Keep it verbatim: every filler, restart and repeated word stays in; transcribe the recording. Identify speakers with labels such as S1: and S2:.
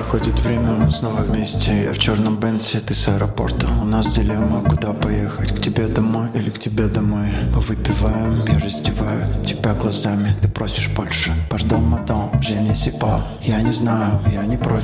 S1: Проходит время, мы снова вместе. Я в черном Бенце, ты с аэропорта. У нас дилемма, куда поехать, к тебе домой или к тебе домой. Мы выпиваем, я раздеваю тебя глазами. Ты просишь больше, пардон, мадам, je ne sais pas. Я не знаю, я не против.